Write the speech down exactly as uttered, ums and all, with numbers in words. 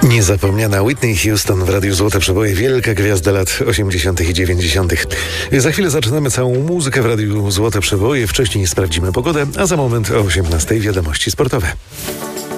Niezapomniana Whitney Houston w Radiu Złote Przeboje, wielka gwiazda lat osiemdziesiątych i dziewięćdziesiątych. Za chwilę zaczynamy całą muzykę w Radiu Złote Przeboje. Wcześniej sprawdzimy pogodę, a za moment o osiemnastej wiadomości sportowe.